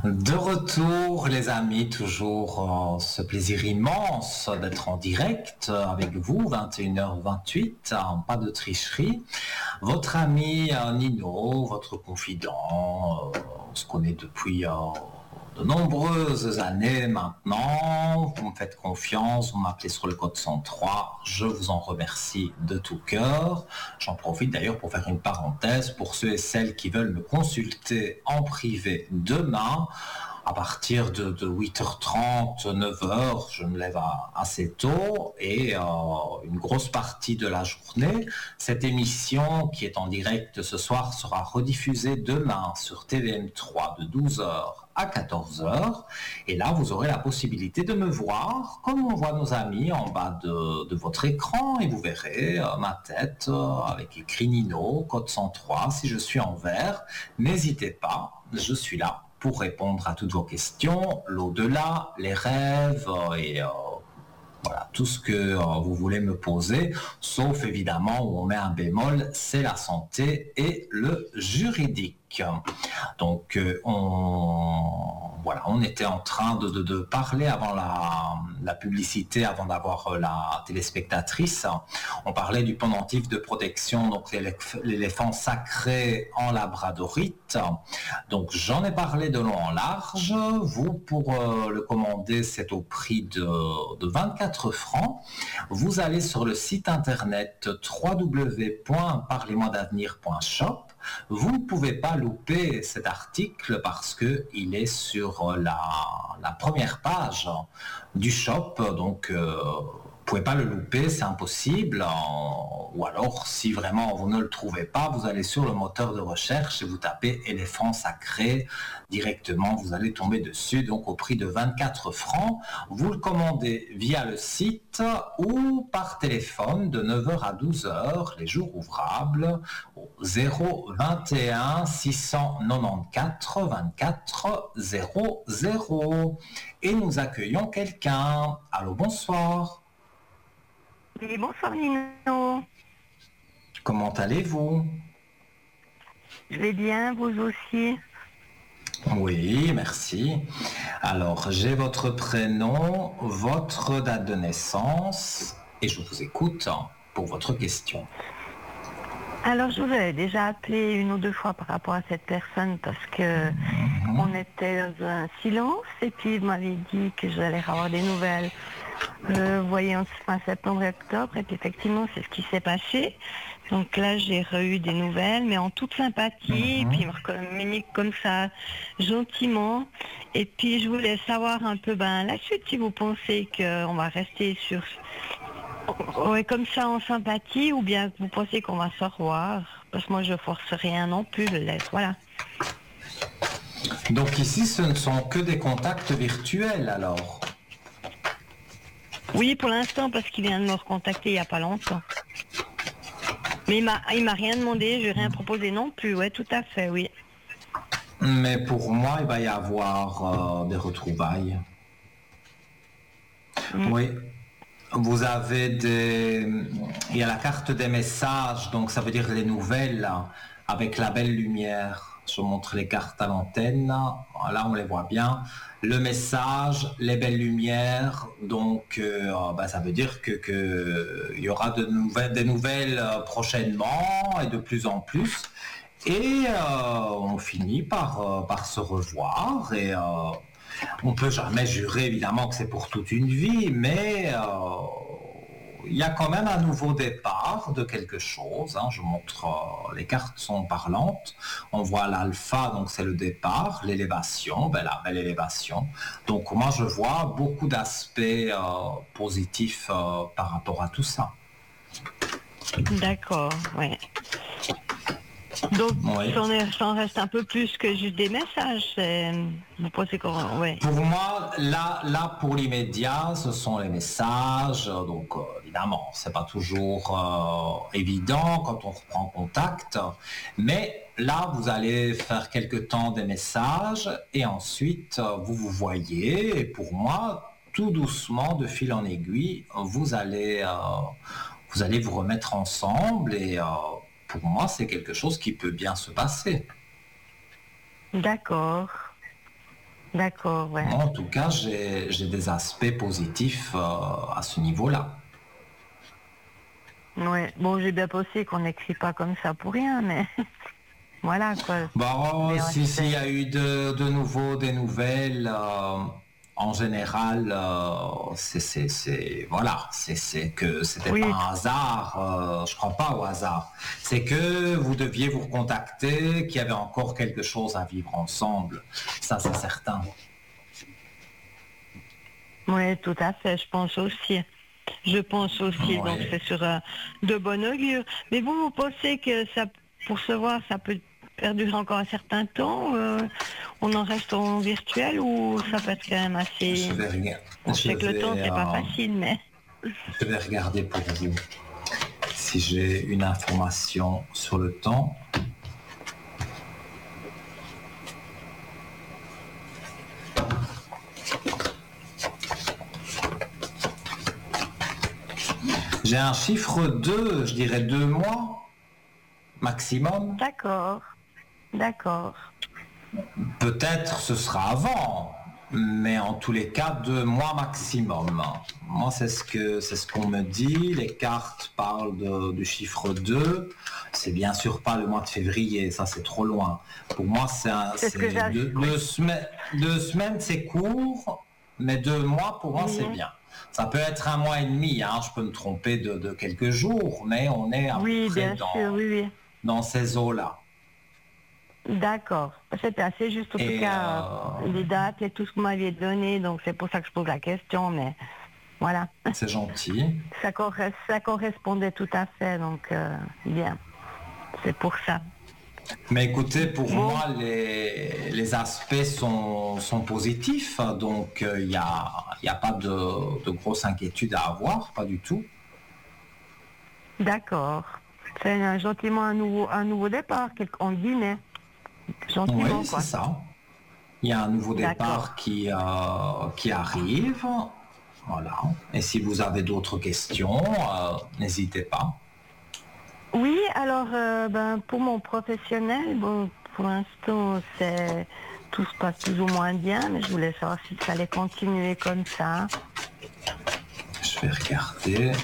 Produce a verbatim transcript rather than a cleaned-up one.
De retour, les amis, toujours euh, ce plaisir immense d'être en direct avec vous, vingt et une heures vingt-huit, hein, pas de tricherie. Votre ami euh, Nino, votre confident, euh, on se connaît depuis euh, de nombreuses années maintenant. Vous me faites confiance, vous m'appelez sur le code cent trois. Je vous en remercie de tout cœur. J'en profite d'ailleurs pour faire une parenthèse pour ceux et celles qui veulent me consulter en privé demain. À partir de, de huit heures trente, neuf heures, je me lève à, assez tôt et euh, une grosse partie de la journée. Cette émission qui est en direct ce soir sera rediffusée demain sur T V M trois de douze heures à quatorze heures. Et là, vous aurez la possibilité de me voir comme on voit nos amis en bas de, de votre écran et vous verrez euh, ma tête euh, avec écrit Nino, code cent trois. Si je suis en vert, n'hésitez pas, je suis là pour répondre à toutes vos questions, l'au-delà, les rêves euh, et euh, voilà, tout ce que euh, vous voulez me poser, sauf évidemment où on met un bémol, c'est la santé et le juridique. Donc euh, on, voilà, on était en train de, de, de parler avant la, la publicité, avant d'avoir la téléspectatrice. On parlait du pendentif de protection, donc l'éléphant sacré en labradorite. Donc j'en ai parlé de long en large. Vous, pour euh, le commander, c'est au prix de, de vingt-quatre francs. Vous allez sur le site internet w w w point parlez moi d'avenir point shop. Vous ne pouvez pas louper cet article parce qu'il est sur la, la première page du shop, donc euh, vous ne pouvez pas le louper, c'est impossible. Ou alors, si vraiment vous ne le trouvez pas, vous allez sur le moteur de recherche et vous tapez éléphant sacré. Directement, vous allez tomber dessus, donc au prix de vingt-quatre francs. Vous le commandez via le site ou par téléphone de neuf heures à douze heures, les jours ouvrables, au zéro vingt et un six cent quatre-vingt-quatorze vingt-quatre zéro zéro. Et nous accueillons quelqu'un. Allô, bonsoir. Oui, bonsoir Nino. Comment allez-vous? Je vais bien, vous aussi? Oui, merci. Alors, j'ai votre prénom, votre date de naissance et je vous écoute pour votre question. Alors, je vous avais déjà appelé une ou deux fois par rapport à cette personne parce que mmh. on était dans un silence et puis vous m'avez dit que j'allais avoir des nouvelles. Euh, voyez, en fin septembre et octobre, et puis effectivement, c'est ce qui s'est passé. Donc là, j'ai eu des nouvelles, mais en toute sympathie, et puis il me communique comme ça, gentiment. Et puis je voulais savoir un peu ben, la suite, si vous pensez qu'on va rester sur... Ouais, comme ça en sympathie, ou bien vous pensez qu'on va se revoir, parce que moi, je force rien non plus, je laisse, voilà. Donc ici, ce ne sont que des contacts virtuels, alors? Oui, pour l'instant, parce qu'il vient de me recontacter il n'y a pas longtemps. Mais il m'a, il m'a rien demandé, je lui ai rien proposé non plus, ouais, tout à fait, oui. Mais pour moi, il va y avoir euh, des retrouvailles. Mmh. Oui. Vous avez des... Il y a la carte des messages, donc ça veut dire les nouvelles, là, avec la belle lumière. Je montre les cartes à l'antenne, là on les voit bien. Le message, les belles lumières, donc euh, bah, ça veut dire que, que il y aura de nouvelles, des nouvelles euh, prochainement et de plus en plus. Et euh, on finit par, euh, par se revoir et euh, on peut jamais jurer évidemment que c'est pour toute une vie, mais euh, il y a quand même un nouveau départ de quelque chose. Hein. Je montre, euh, les cartes sont parlantes. On voit l'alpha, donc c'est le départ, l'élévation, ben, la belle élévation. Donc moi je vois beaucoup d'aspects euh, positifs euh, par rapport à tout ça. D'accord, ouais. Donc, oui. ça en reste un peu plus que juste des messages. Vous pensez qu'on... Ouais. Pour moi, là, là, pour l'immédiat, ce sont les messages. Donc, euh, évidemment, c'est pas toujours euh, évident quand on reprend contact. Mais là, vous allez faire quelque temps des messages et ensuite, vous vous voyez. Et pour moi, tout doucement, de fil en aiguille, vous allez, euh, vous allez vous remettre ensemble et... Euh, pour moi, c'est quelque chose qui peut bien se passer. D'accord. D'accord, ouais. En tout cas, j'ai j'ai des aspects positifs euh, à ce niveau-là. Ouais. Bon, j'ai bien pensé qu'on n'écrit pas comme ça pour rien, mais voilà quoi. Bon, Mais ouais, si, s'il y c'est... a eu de, de nouveau des nouvelles, euh, en général, euh, c'est, c'est, c'est- voilà, c'est, c'est que c'était pas Oui, un hasard, euh, je crois pas au hasard. C'est que vous deviez vous recontacter, qu'il y avait encore quelque chose à vivre ensemble. Ça, c'est certain. ouais, tout à fait, je pense aussi. Je pense aussi, donc Oui. c'est sur euh, de bon augure. Mais vous, vous pensez que ça, pour se voir, ça peut perdurer encore un certain temps euh, on en reste en virtuel ou ça peut être quand même Je assez... vais, rega- Bon, je je sais que le temps, vais, c'est pas euh, facile, mais... je vais regarder pour vous si j'ai une information sur le temps. J'ai un chiffre deux, je dirais deux mois maximum. D'accord, d'accord. Peut-être ce sera avant, mais en tous les cas, deux mois maximum. Moi, c'est ce que c'est ce qu'on me dit. Les cartes parlent de- du chiffre deux. C'est bien sûr pas le mois de février, ça c'est trop loin. Pour moi, c'est un- C'est ce que c'est j'ai... deux, Oui. deux semaines, deux semaines, c'est court, mais deux mois, pour moi, c'est Oui. bien. Ça peut être un mois et demi, hein, je peux me tromper de, de quelques jours, mais on est à peu Oui, près bien sûr, dans, oui, oui. dans ces eaux-là. D'accord. C'était assez juste, en tout Et cas, euh, euh, les dates et tout ce que vous m'aviez donné, donc c'est pour ça que je pose la question, mais voilà. c'est gentil. Ça, corre- ça correspondait tout à fait, donc euh, bien. C'est pour ça. Mais écoutez, pour Bon, moi, les, les aspects sont, sont positifs, donc il n'y a, y a pas de, de grosse inquiétude à avoir, pas du tout. d'accord. C'est un- gentiment un nouveau, un nouveau départ, quelque- en guillemets. Gentiment, Oui, c'est quoi. ça. Il y a un nouveau D'accord. départ qui, euh, qui arrive. Voilà. Et si vous avez d'autres questions, euh, n'hésitez pas. Oui, alors, euh, ben, pour mon professionnel, bon, pour l'instant, c'est tout se passe plus ou moins bien, mais je voulais savoir si ça allait continuer comme ça. Je vais regarder.